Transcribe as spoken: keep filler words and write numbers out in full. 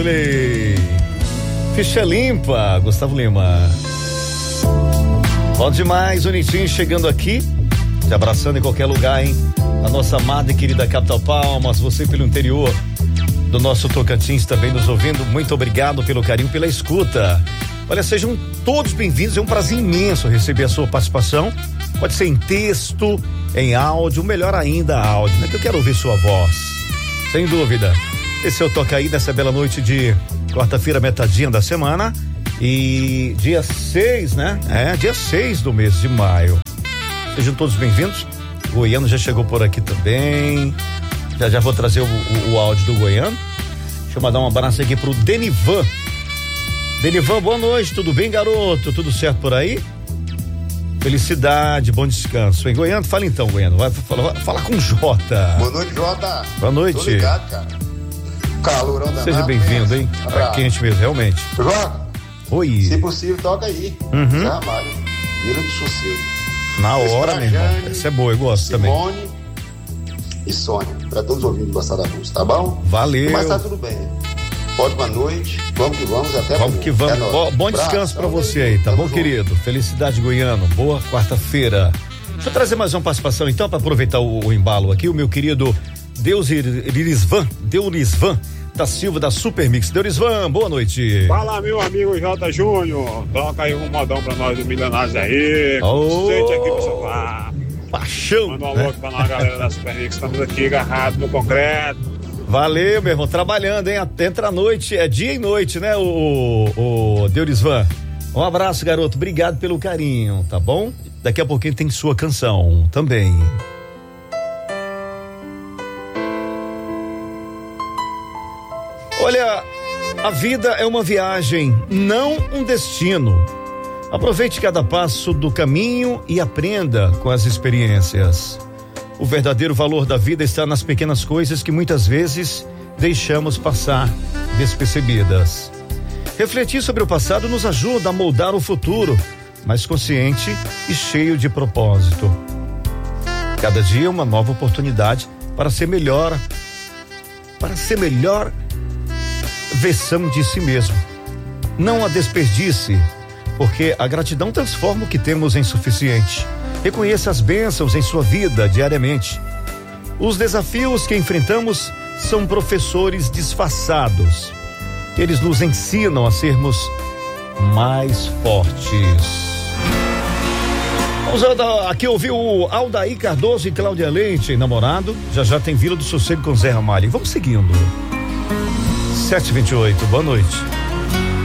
Wesley. Ficha limpa, Gustavo Lima. Bom demais, Unitim chegando aqui, te abraçando em qualquer lugar, hein? A nossa amada e querida capital Palmas, você pelo interior do nosso Tocantins também nos ouvindo, muito obrigado pelo carinho, pela escuta. Olha, sejam todos bem-vindos, é um prazer imenso receber a sua participação, pode ser em texto, em áudio, melhor ainda áudio, né? Que eu quero ouvir sua voz, sem dúvida. Esse é o Toca Aí dessa bela noite de quarta-feira, metadinha da semana e dia seis, né? É, dia seis do mês de maio. Sejam todos bem-vindos. O Goiano já chegou por aqui também. Já já vou trazer o, o, o áudio do Goiano. Deixa eu mandar um abraço aqui pro Denivan. Denivan, boa noite, tudo bem, garoto? Tudo certo por aí? Felicidade, bom descanso. Em Goiano, fala então, Goiano. Vai falar fala com o Jota. Boa noite, Jota. Boa noite. Tô ligado, cara. Calorão danado. Seja bem-vindo, hein? Tá quente mesmo, realmente. Jota. Oi. Se possível, toca aí. Uhum. Zé Ramalho, Vila do Sossego. Na hora, meu irmão. Essa é boa, eu gosto Simone também. Simone e Sônia, pra todos ouvindo gostar da música, tá bom? Valeu. Mas tá tudo bem. Ótima noite, vamos que vamos, até Vamos que vamos. É bom, bom descanso pra você aí, tá bom, junto, querido? Felicidade, Goiano. Boa quarta-feira. Deixa eu trazer mais uma participação então, pra aproveitar o, o embalo aqui, o meu querido Deurisvan, Deurisvan da Silva da Supermix. Deurisvan, boa noite. Fala, meu amigo J. Júnior. Toca aí um modão pra nós do Milionários aí. Oh, sente aqui pro sofá. Paixão. Manda um alô aqui pra nós, galera da Supermix. Estamos aqui agarrados no concreto. Valeu, meu irmão, trabalhando, hein? Entra a noite, é dia e noite, né, o, o, o Deurisvan? Um abraço, garoto, obrigado pelo carinho, tá bom? Daqui a pouquinho tem sua canção também. Olha, a vida é uma viagem, não um destino. Aproveite cada passo do caminho e aprenda com as experiências. O verdadeiro valor da vida está nas pequenas coisas que muitas vezes deixamos passar despercebidas. Refletir sobre o passado nos ajuda a moldar o futuro, mais consciente e cheio de propósito. Cada dia é uma nova oportunidade para ser melhor, para ser melhor versão de si mesmo. Não a desperdice, porque a gratidão transforma o que temos em suficiente. Reconheça as bênçãos em sua vida diariamente. Os desafios que enfrentamos são professores disfarçados. Eles nos ensinam a sermos mais fortes. Vamos aqui ouvir o Aldair Cardoso e Cláudia Leite, namorado. Já já tem Vila do Sossego com Zé Ramalho. Vamos seguindo. sete e vinte e oito, boa noite.